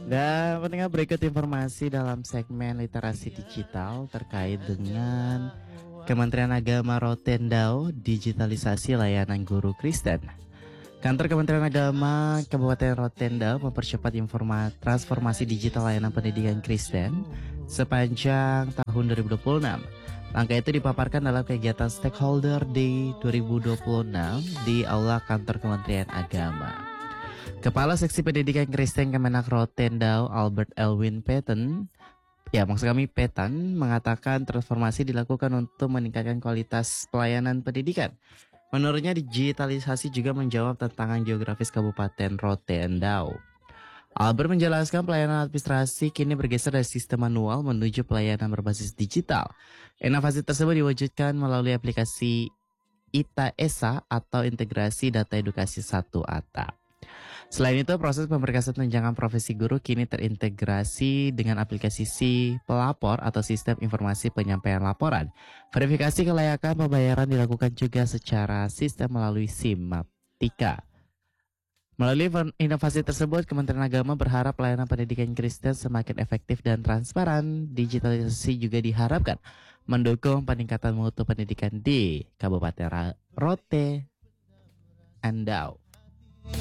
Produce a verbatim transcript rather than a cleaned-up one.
Dan pendengar berikut informasi dalam segmen literasi digital terkait dengan Kementerian Agama Rotendao digitalisasi layanan guru Kristen. Kantor Kementerian Agama Kabupaten Rotendao mempercepat informa transformasi digital layanan pendidikan Kristen sepanjang tahun dua ribu dua puluh enam. Langkah itu dipaparkan dalam kegiatan Stakeholder Day dua ribu dua puluh enam di Aula Kantor Kementerian Agama. Kepala Seksi Pendidikan Kristen Kemenak Rotendao Albert Elwin Patton, ya maksud kami Petan, mengatakan transformasi dilakukan untuk meningkatkan kualitas pelayanan pendidikan. Menurutnya digitalisasi juga menjawab tantangan geografis Kabupaten Rotendao. Albert menjelaskan pelayanan administrasi kini bergeser dari sistem manual menuju pelayanan berbasis digital. Inovasi tersebut diwujudkan melalui aplikasi I T A E S A atau Integrasi Data Edukasi satu A T A. Selain itu, proses pemberkasan tunjangan profesi guru kini terintegrasi dengan aplikasi Si Pelapor atau Sistem Informasi Penyampaian Laporan. Verifikasi kelayakan pembayaran dilakukan juga secara sistem melalui Simaptika. Melalui inovasi tersebut, Kementerian Agama berharap pelayanan pendidikan Kristen semakin efektif dan transparan. Digitalisasi juga diharapkan mendukung peningkatan mutu pendidikan di Kabupaten Rotendao.